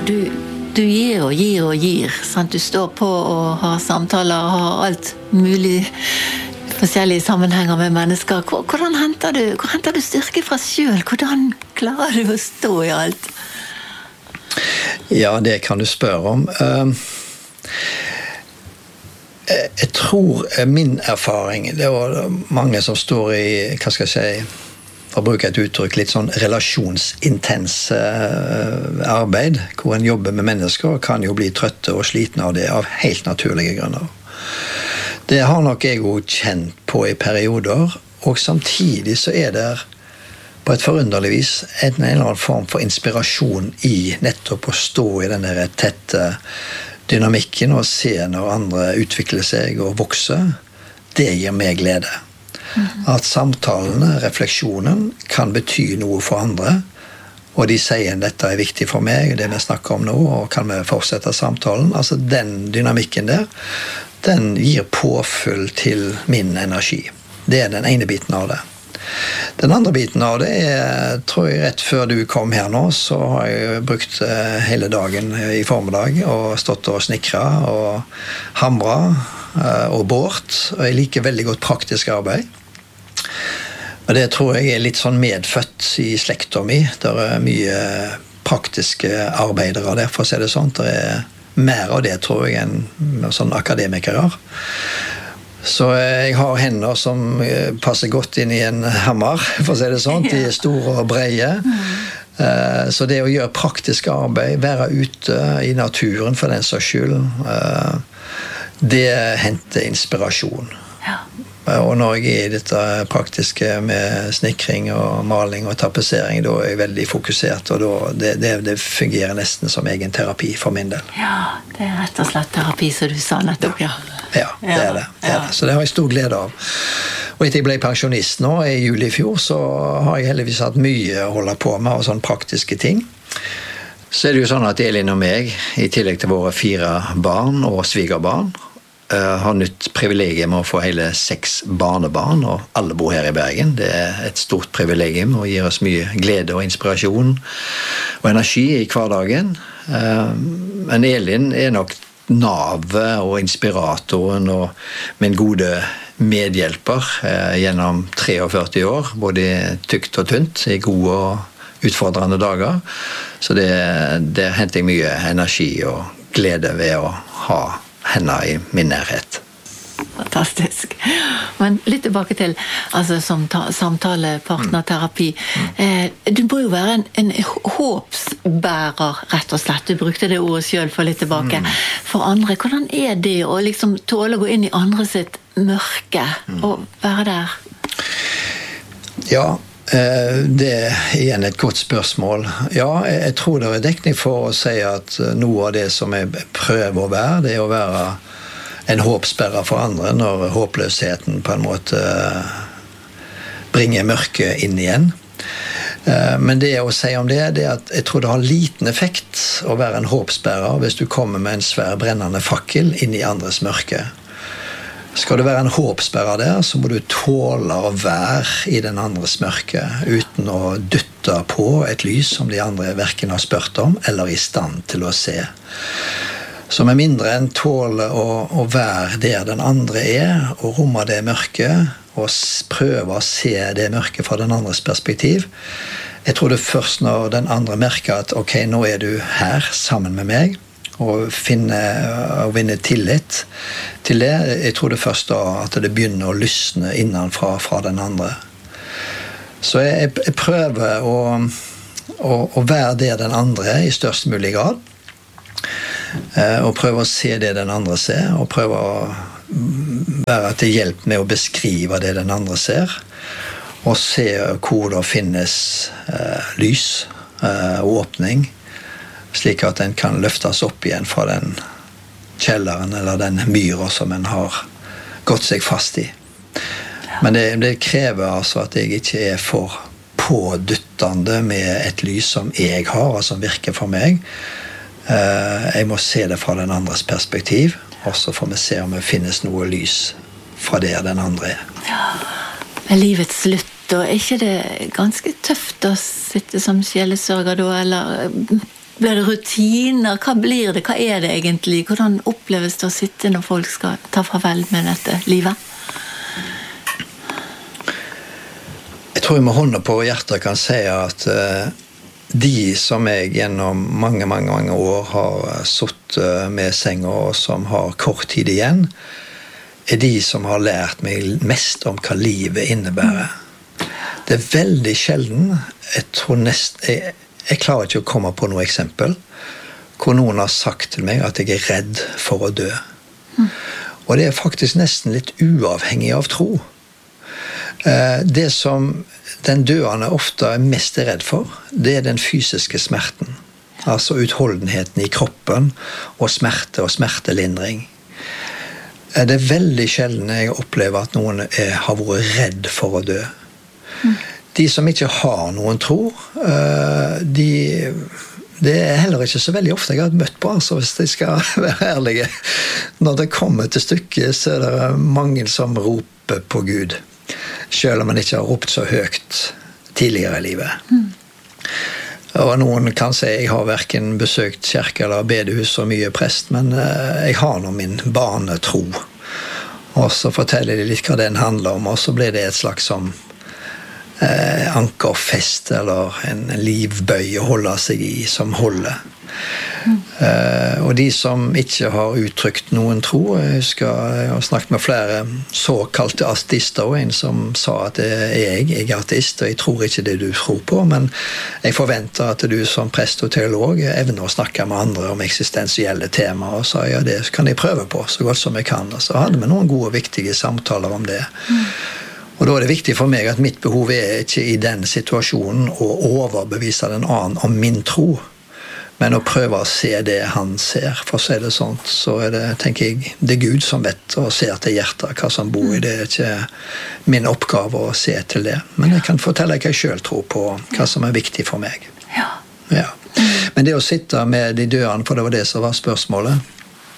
du gir og gir og gir, sant? Du står på og har samtaler og har alt mulig forskjellige sammenhenger med mennesker. Hvor henter du styrke fra selv? Hvordan klarer du å stå i alt? Ja, det kan du spørre om. Jeg tror min erfaring, det var mange som står i, hva skal jeg si, for å bruke et uttrykk, litt sånn relasjonsintens arbeid, hvor en jobber med mennesker, kan jo bli trøtte og slitne av det, av helt naturlige grunner. Det har nok jeg jo kjent på i perioder, og samtidig så det på et forunderlig vis en eller annen form for inspirasjon i nettopp å stå i denne tette dynamikken og se når andre utvikler seg og vokser. Det gir meg glede. At samtalene, refleksjonen, kan bety noe for andre, og de sier dette viktig for meg, det vi snakker om nå, og kan vi fortsette samtalen. Altså den dynamikken der, den gir påfyll til min energi. Det den ene biten av det. Den andre biten av det tror jeg rett før du kom her nå, så har jeg brukt hele dagen i formiddag og stått og snikret og hamret og båret, og jeg liker veldig godt praktisk arbeid. Og det tror jeg litt sånn medfødt i slekta mi. Det mye praktiske arbeidere der, for å si det sånn. Det mer av det, tror jeg, enn sånn akademikere. Så jeg har hender som passer godt inn i en hammer, for å si det sånn. De store og breie. Så det å gjøre praktisk arbeid, være ute i naturen for den saks skyld, det henter inspirasjon. Ja. Og når jeg i dette praktiske med snikring og maling og tapetsering, da jeg veldig fokusert, og det fungerer nesten som egen terapi for min del. Ja, det rett og slett terapi, som du sa nettopp, ja. Ja, det det. Så det har jeg stor glede av. Og etter jeg ble pensjonist nå, i juli i fjor, så har jeg heldigvis hatt mye å holde på med, og sånne praktiske ting. Så det jo sånn at Elin og meg, i tillegg til våre 4 barn og svigerbarn, har nytt privilegium å få hele 6 barnebarn, og alle bor her i Bergen. Det et stort privilegium og gir oss mye glede og inspirasjon og energi i hverdagen. Men Elin nok navet og inspiratoren og min gode medhjelper gjennom 43 år, både tykt og tynt, i gode og utfordrende dager. Så det henter jeg mye energi og glede ved å ha henne i min nærhet. Fantastisk. Men litt tilbake til altså, som samtale, partnerterapi. Du må jo være en håpsbærer, rett og slett. Du brukte det ordet selv for litt tilbake. For andre, hvordan det å liksom tåle å gå inn i andre sitt mørke og være der? Ja, det igjen et godt spørsmål. Ja, jeg tror det dekning for å si at noe av det som jeg prøver å være, det å være en håpsbærer for andre når håpløsheten på en måte bringer mørket inn igjen. Men det å si om det at jeg tror det har liten effekt å være en håpsbærer hvis du kommer med en svær brennende fakkel inn i andres mørke. Skal du være en håpsbærer der, så må du tåle å være i den andres mørke, uten å dytte på et lys som de andre hverken har spurt om, eller i stand til å se. Så med mindre en tåler å være der den andre og romme det mørket, og prøve å se det mørket fra den andres perspektiv. Jeg tror det først når den andre merker at ok, nå du her sammen med meg, og vinne tillit til det. Jeg tror det først da at det begynner å lysne innenfra fra den andre. Så jeg prøver å være der den andre i størst mulig grad. Og prøve å se det den andre ser, og prøve å være til hjelp med å beskrive det den andre ser, og se hvor det finnes lys og åpning, slik at den kan løftes opp igjen fra den kjelleren eller den myra som en har gått seg fast i. Men det krever altså at jeg ikke for pådyttende med et lys som jeg har, og som virker for meg. Jeg må se det fra den andres perspektiv, og så får vi se om det finnes noe lys fra der den andre Ja, med livets slutt, og ikke det ganske tøft å sitte som sjelesørger da, eller Blir det rutiner? Hva blir det? Hva det egentlig? Hvordan oppleves det å sitte når folk skal ta farvel med dette livet? Jeg tror jeg med hånda på hjertet kan si at de som jeg gjennom mange år har suttet med senga og som har kort tid igjen, de som har lært meg mest om hva livet innebærer. Det veldig sjelden, jeg klarer ikke å komme på noe eksempel, hvor noen har sagt til meg at jeg redd for å dø. Og det faktisk nesten litt uavhengig av tro. Det som den døende ofte mest redd for, det den fysiske smerten. Altså utholdenheten i kroppen og smerte og smertelindring. Det veldig sjelden jeg opplever at noen har vært redd for å dø. De som ikke har noen tro, det heller ikke så veldig ofte jeg har møtt på, altså, hvis jeg skal være ærlige. Når det kommer til stykket, så det mange som roper på Gud, selv om man ikke har ropt så høyt tidligere i livet. Og noen kan si jeg har hverken besøkt kirke eller bedehus så mye prest, men jeg har nå min barnetro. Og så forteller de litt hva den handler om, og så blir det et slags som ankerfest eller en livbøy å holde seg i som holder. Og de som ikke har uttrykt noen tro, jeg har snakket med flere såkalte ateister, og en som sa at jeg er ateist, og jeg tror ikke det du tror på, men jeg forventer at du som prest og teolog evner å snakke med andre om eksistensielle temaer, og sa ja, det kan jeg prøve på så godt som jeg kan, og så hadde vi noen gode og viktige samtaler om det. Og da det viktig for meg at mitt behov ikke i den situasjonen å overbevise den annen om min tro, men å prøve å se det han ser. For å si det sånn, så det, tenker jeg, det Gud som vet og ser til hjertet hva som bor i det. Det ikke min oppgave å se til det. Men jeg kan fortelle hva jeg selv tror på, hva som viktig for meg. Ja. Men det å sitte med de døende, for det var det som var spørsmålet,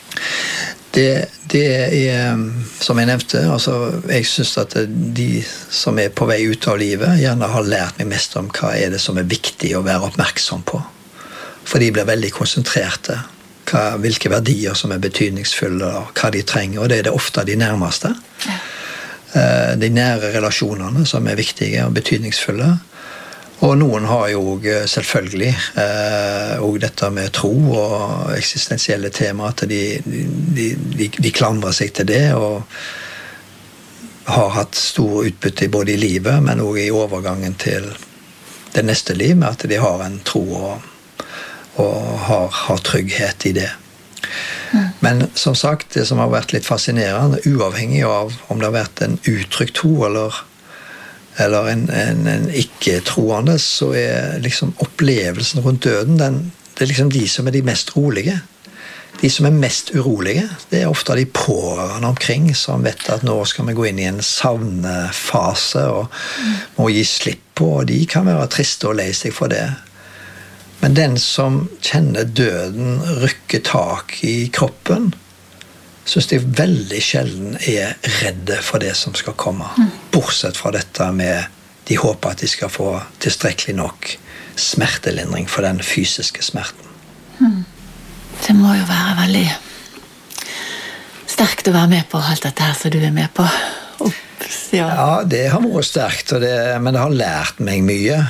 det som jeg nevnte, altså jeg synes at de som på vei ut av livet gjerne har lært meg mest om hva det som viktig å være oppmerksom på. For de blir veldig konsentrerte. Hvilke verdier som betydningsfulle, og hva de trenger, og det det ofte de nærmeste. De nære relasjonene som viktige og betydningsfulle. Og noen har jo selvfølgelig og dette med tro og eksistensielle tema, at de klamrer seg til det, og har hatt stor utbytte både i livet, men også i overgangen til det neste liv, med at de har en tro og har trygghet i det. Men som sagt, det som har vært litt fascinerende, uavhengig av om det har vært en uttrykt tro eller en ikke-troende, så liksom opplevelsen rundt døden, det liksom de som de mest rolige. De som mest urolige, det ofte de pårørende omkring, som vet at nå skal vi gå inn i en savnefase, og må gi slipp på, og de kan være triste og lei seg for det. Men den som kjenner døden rykke tak i kroppen, synes de veldig sjelden redde for det som skal komme. Bortsett fra dette med de håper at de skal få tilstrekkelig nok smertelindring for den fysiske smerten. Det må jo være veldig sterkt å være med på alt dette her som du med på. Ja, det har vært sterkt, men det har lært meg mye.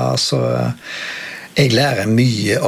Jeg lærer mye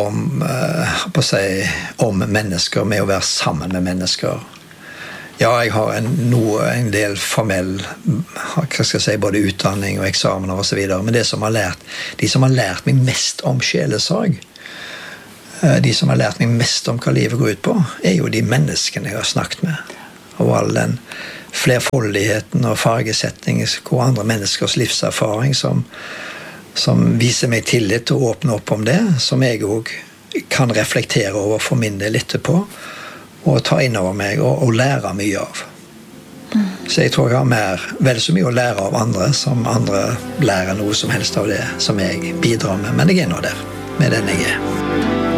om mennesker, med å være sammen med mennesker. Ja, jeg har en del formell, både utdanning og eksamener og så videre, men de som har lært meg mest om sjelesorg, de som har lært meg mest om hva livet går ut på, jo de menneskene jeg har snakket med. Og all den flerfoldigheten og fargesetning, hvor andre menneskers livserfaring som viser meg tillit og åpner opp om det, som jeg også kan reflektere over for min del etterpå, og ta inn over meg og lære mye av. Så jeg tror jeg har vel så mye å lære av andre, som andre lærer noe som helst av det som jeg bidrar med, men jeg nå der, med den jeg